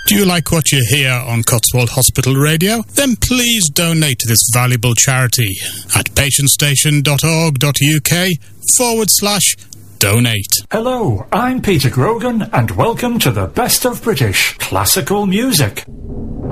Do you like what you hear on Cotswold Hospital Radio? Then please donate to this valuable charity at patientstation.org.uk/donate. Hello, I'm Peter Grogan and welcome to the Best of British Classical Music.